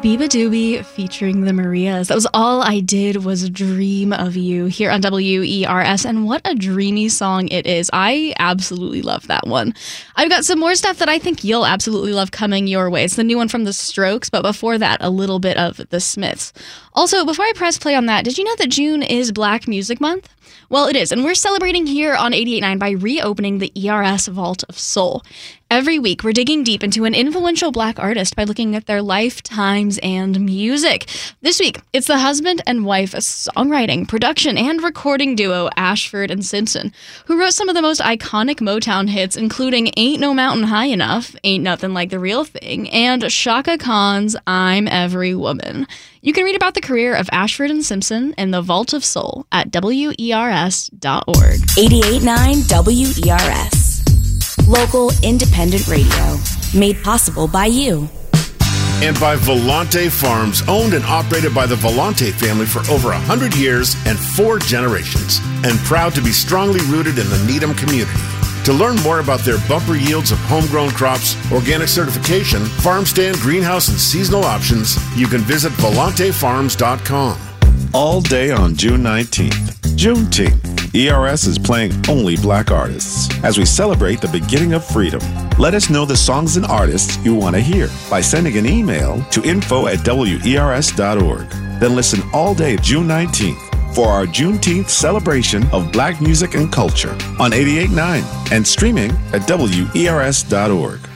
Biba Doobie featuring the Marias. That was All I Did Was Dream of You here on WERS, and what a dreamy song it is. I absolutely love that one. I've got some more stuff that I think you'll absolutely love coming your way. It's the new one from The Strokes, but before that, a little bit of The Smiths. Also, before I press play on that, did you know that June is Black Music Month? Well, it is, and we're celebrating here on 88.9 by reopening the ERS Vault of Soul. Every week, we're digging deep into an influential Black artist by looking at their lifetimes and music. This week, it's the husband and wife songwriting, production, and recording duo Ashford and Simpson, who wrote some of the most iconic Motown hits, including Ain't No Mountain High Enough, Ain't Nothing Like the Real Thing, and Chaka Khan's I'm Every Woman. You can read about the career of Ashford and Simpson in the Vault of Soul at WERS.org. 88.9 WERS. Local independent radio. Made possible by you. And by Volante Farms, owned and operated by the Volante family for over 100 years and 4 generations. And proud to be strongly rooted in the Needham community. To learn more about their bumper yields of homegrown crops, organic certification, farm stand, greenhouse, and seasonal options, you can visit volantefarms.com. All day on June 19th, Juneteenth, ERS is playing only Black artists as we celebrate the beginning of freedom. Let us know the songs and artists you want to hear by sending an email to info@wers.org. Then listen all day June 19th for our Juneteenth celebration of Black music and culture on 88.9 and streaming at WERS.org.